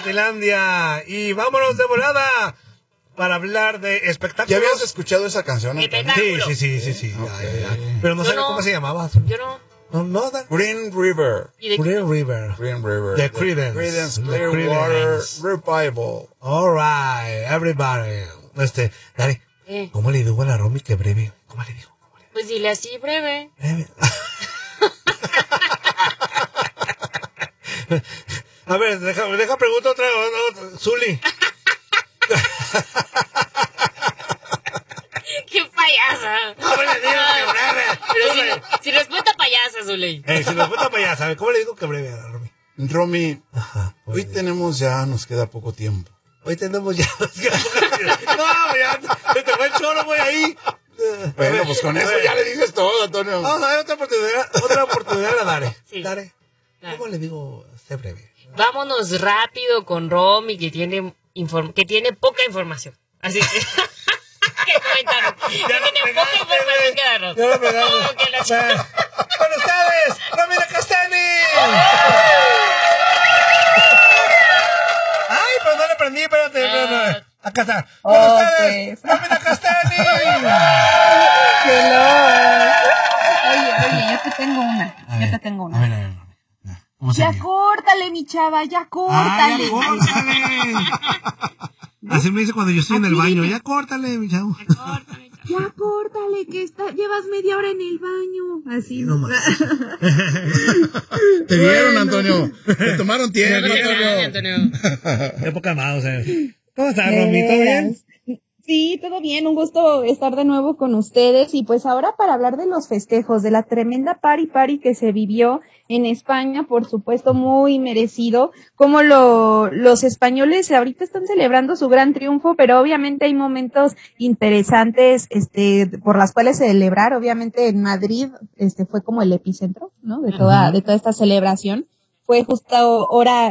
Romilandia. Y vámonos de volada para hablar de espectáculos. ¿Ya habías escuchado esa canción? Sí. Okay. Ya. Pero no sabía cómo se llamaba. Yo no. Green River. Green River. The Creedence Clearwater Revival. All right, everybody. Dale. ¿Cómo le digo a la Romy que breve? ¿Cómo le digo? Pues dile así, breve. A ver, deja pregunta otra. Zuli. ¡Qué payasa! ¿Cómo le digo que breve? Pero si respuesta payasa, Zuley. Si respuesta payasa, a ver, ¿cómo le digo que breve a la Romy? Romy, hoy tenemos nos queda poco tiempo. Hoy tenemos ya. No, ya, se te fue el choro, güey, ahí. Bueno, pues con eso ya le dices todo, Antonio. Vamos a ver otra oportunidad la daré. Sí. Dale. ¿Cómo le digo? Sé breve. Vámonos rápido con Romy, que tiene poca información. Así que... ¿Qué comentaron? Tiene poca información que darnos. Ya lo pegamos. Con ustedes, Romina Castani. Ay, pero no le prendí, espérate. Acá está. Con ustedes, Romina Castani. Oye, yo te tengo una. A ver. Ya córtale, mi chava, ya córtale. Ya córtale. Así me dice cuando yo estoy en el baño. Ya córtale, mi chavo. Ya córtale, que llevas media hora en el baño. Así. No más. Te vieron, Antonio. Te tomaron tiempo, Antonio. Época más, ¿Cómo estás, Romy? ¿Todo bien? Sí, todo bien, un gusto estar de nuevo con ustedes y pues ahora para hablar de los festejos, de la tremenda party que se vivió en España, por supuesto muy merecido, como los españoles ahorita están celebrando su gran triunfo, pero obviamente hay momentos interesantes por las cuales celebrar. Obviamente en Madrid fue como el epicentro, ¿no? de toda esta celebración. Fue justo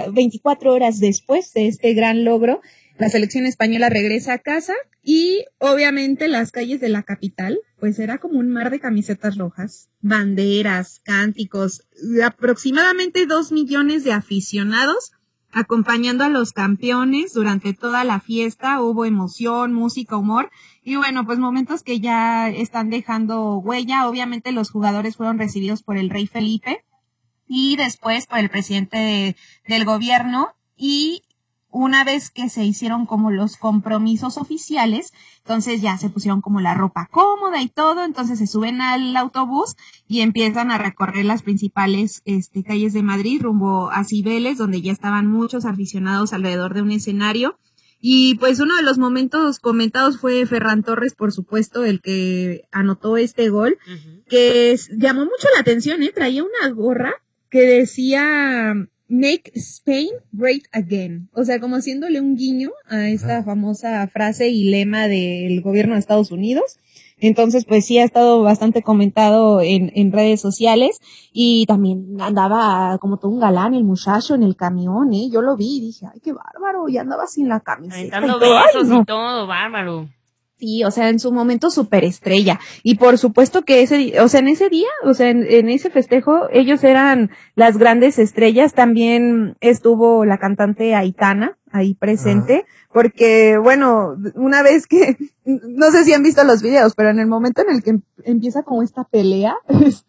24 horas después de este gran logro. La selección española regresa a casa y obviamente las calles de la capital, pues era como un mar de camisetas rojas, banderas, cánticos, aproximadamente 2 millones de aficionados acompañando a los campeones durante toda la fiesta. Hubo emoción, música, humor y bueno, pues momentos que ya están dejando huella. Obviamente los jugadores fueron recibidos por el rey Felipe y después por el presidente del gobierno y una vez que se hicieron como los compromisos oficiales, entonces ya se pusieron como la ropa cómoda y todo, entonces se suben al autobús y empiezan a recorrer las principales calles de Madrid rumbo a Cibeles, donde ya estaban muchos aficionados alrededor de un escenario. Y pues uno de los momentos comentados fue Ferran Torres, por supuesto, el que anotó este gol, que llamó mucho la atención, traía una gorra que decía Make Spain Great Again, o sea, como haciéndole un guiño a esta famosa frase y lema del gobierno de Estados Unidos. Entonces, pues sí ha estado bastante comentado en redes sociales y también andaba como todo un galán el muchacho en el camión, yo lo vi y dije, ay, qué bárbaro, y andaba sin la camiseta. Aventando besos y todo, bárbaro. Sí, o sea, en su momento superestrella. Y por supuesto que en ese día, en ese festejo, ellos eran las grandes estrellas. También estuvo la cantante Aitana ahí presente, porque, bueno, una vez que, no sé si han visto los videos, pero en el momento en el que empieza como esta pelea,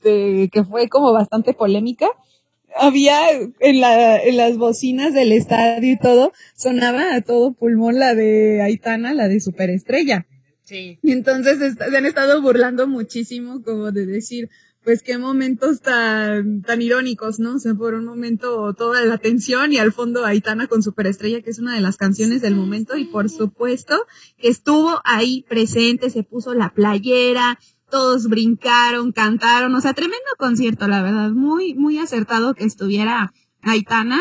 que fue como bastante polémica, había en las bocinas del estadio y todo, sonaba a todo pulmón la de Aitana, la de superestrella. Sí. Y entonces se han estado burlando muchísimo como de decir, pues qué momentos tan irónicos, ¿no? O sea, por un momento toda la atención y al fondo Aitana con Superestrella, que es una de las canciones del momento y por supuesto que estuvo ahí presente, se puso la playera, todos brincaron, cantaron, o sea, tremendo concierto, la verdad, muy, muy acertado que estuviera Aitana,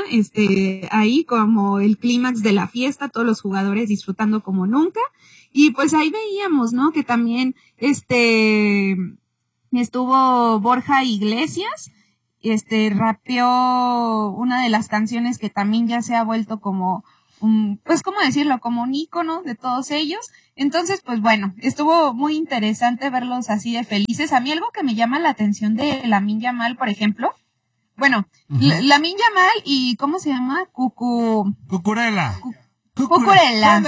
ahí como el clímax de la fiesta, todos los jugadores disfrutando como nunca. Y pues ahí veíamos, ¿no? Que también estuvo Borja Iglesias, rapeó una de las canciones que también ya se ha vuelto como pues, ¿cómo decirlo? Como un ícono de todos ellos. Entonces, pues bueno, estuvo muy interesante verlos así de felices. A mí algo que me llama la atención de Lamine Yamal, por ejemplo, Bueno, Lamine Yamal y ¿cómo se llama? Cucurella. Cucurella.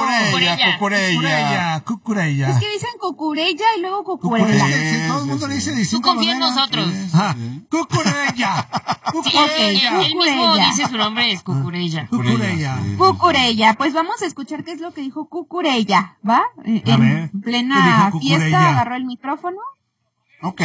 Cucurella. Es que dicen Cucurella y luego Cucurella. Si todo el mundo le dice Tú distinto. confía en nosotros. Cucurella. Él mismo dice su nombre, es Cucurella. Cucurella. Pues vamos a escuchar qué es lo que dijo Cucurella, ¿va? A ver, En plena ¿qué dijo fiesta Cucurella? agarró el micrófono. Ok.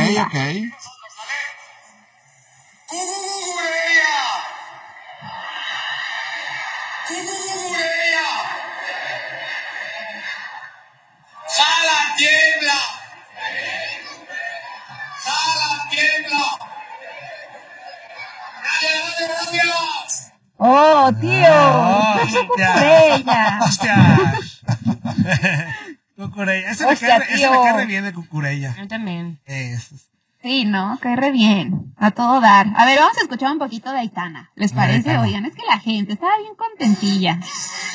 ¡Jala, tiembla! ¡Gracias! ¡Oh, tío! ¡Eso Cucurella! ¡Hostia! Cucurella. Ese me Hostia, cae tío. re bien de Cucurella. Yo también. Sí, ¿no? Cae re bien. A todo dar. A ver, vamos a escuchar un poquito de Aitana. ¿Les parece? Aitana. Oigan, es que la gente estaba bien contentilla.